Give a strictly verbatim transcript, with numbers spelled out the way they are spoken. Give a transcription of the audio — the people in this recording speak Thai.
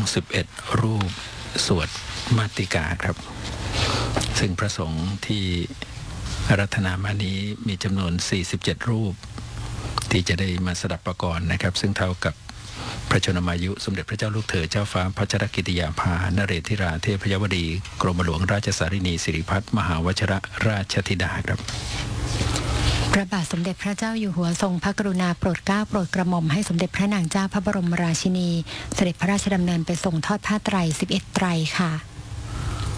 สิบเอ็ดรูปสวดมาติกาครับซึ่งพระสงฆ์ที่อารัธนามานี้มีจำนวนสี่สิบเจ็ดรูปที่จะได้มาสดับประกรณ์นะครับซึ่งเท่ากับพระชนมายุสมเด็จพระเจ้าลูกเธอเจ้าฟ้าพัชรกิติยาภานเรศธิราเทพยวดีกรมหลวงราชสารินีสิริพัฒน์มหาวชิรราชธิดาครับพระบาทสมเด็จพระเจ้าอยู่หัวทรงพระกรุณาโปรดเกล้าโปรดกระหม่อมให้สมเด็จพระนางเจ้าพระบรมราชินีเสด็จพระราชดำเนินไปทรงทอดผ้าไตรสิบเอ็ดไตรค่ะ